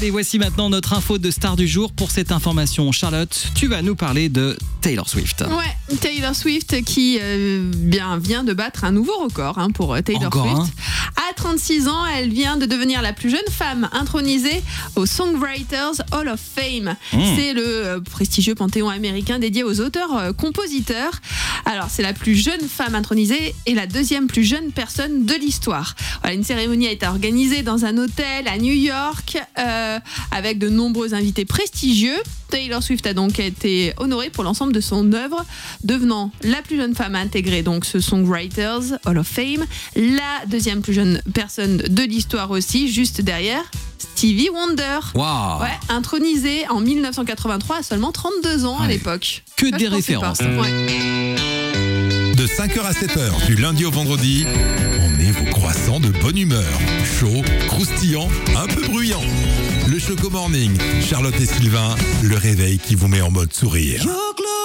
Allez, voici maintenant notre info de star du jour. Pour cette information, Charlotte, tu vas nous parler de Taylor Swift. Ouais, Taylor Swift qui vient de battre un nouveau record pour Taylor Swift. À 36 ans, elle vient de devenir la plus jeune femme intronisée au Songwriters Hall of Fame. C'est le prestigieux panthéon américain dédié aux auteurs-compositeurs. Alors, c'est la plus jeune femme intronisée et la deuxième plus jeune personne de l'histoire. Voilà, une cérémonie a été organisée dans un hôtel à New York avec de nombreux invités prestigieux. Taylor Swift a donc été honorée pour l'ensemble de son œuvre, devenant la plus jeune femme à intégrer donc ce Songwriters Hall of Fame, la deuxième plus jeune personne de l'histoire aussi, juste derrière Stevie Wonder. Wow. Ouais, intronisée en 1983 à seulement 32 ans à l'époque. Que des références. De 5h à 7h, du lundi au vendredi, on est vos croissants de bonne humeur. Chaud, croustillant, un peu bruyant. Le Choco Morning, Charlotte et Sylvain, le réveil qui vous met en mode sourire.